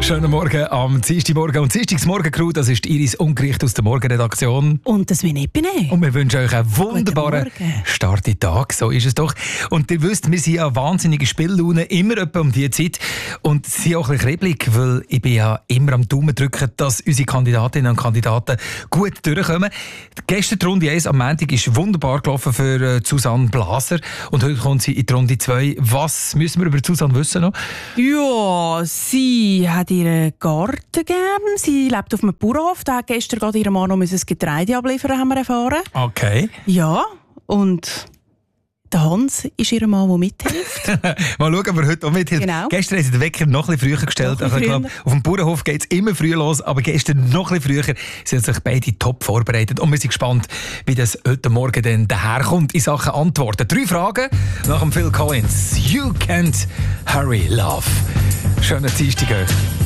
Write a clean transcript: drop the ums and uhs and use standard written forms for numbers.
Schönen Morgen am Dienstagmorgen. Und Dienstagsmorgen-Crew, das ist Iris Ungericht aus der Morgenredaktion. Und das bin ich. Und wir wünschen euch einen wunderbaren Start in den Tag. So ist es doch. Und ihr wisst, wir sind ja wahnsinnige Spiellaune, immer etwa um diese Zeit. Und sie sind auch ein bisschen kribbelig, weil ich bin ja immer am Daumen drücken, dass unsere Kandidatinnen und Kandidaten gut durchkommen. Gestern die Runde 1 am Montag ist wunderbar gelaufen für Susanne Blaser. Und heute kommt sie in die Runde 2. Was müssen wir über Susanne wissen noch? Ja, sie hat ihren Garten gern. Sie lebt auf einem Bauernhof. Da hat gestern gerade ihr Mann noch das Getreide abliefern, haben wir erfahren. Okay. Ja, und der Hans ist ihr Mann, der mithilft. Mal schauen, ob er heute auch mithilft. Genau. Gestern haben sie den Wecker noch ein bisschen früher gestellt. Also, ich glaube, auf dem Bauernhof geht es immer früh los, aber gestern noch ein bisschen früher. Sie haben sich beide top vorbereitet und wir sind gespannt, wie das heute Morgen dann daherkommt in Sachen Antworten. 3 Fragen nach dem Phil Collins. You can't hurry, love. Schönen Dienstag euch.